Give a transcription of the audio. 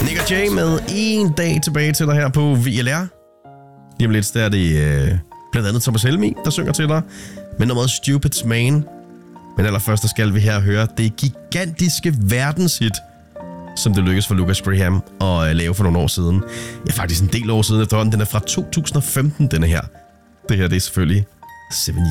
Nick og Jay med en dag tilbage til dig her på VLR. Lige om lidt, der er det blandt andet Thomas Helmig, der synger til dig. Men noget Stupid Man. Men allerførst, der skal vi her høre det gigantiske verdenshit, som det lykkedes for Lucas Graham at lave for nogle år siden. Ja, faktisk en del år siden efterhånden. Den er fra 2015, denne her. Det her, det er selvfølgelig 7